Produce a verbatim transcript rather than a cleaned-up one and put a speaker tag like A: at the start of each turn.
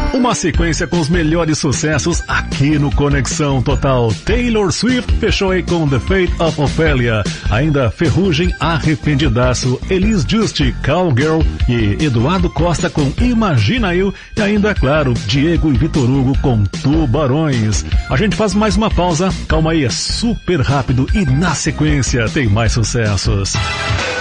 A: Uma sequência com os melhores sucessos aqui no Conexão Total. Taylor Swift fechou aí com The Fate of Ophelia. Ainda Ferrugem, Arrependidaço, Elis Juste, Cowgirl e Eduardo Costa com Imagina Eu. E ainda, claro, Diego e Vitor Hugo com Tubarões. A gente faz mais uma pausa. Calma aí, é super rápido e na sequência tem mais sucessos.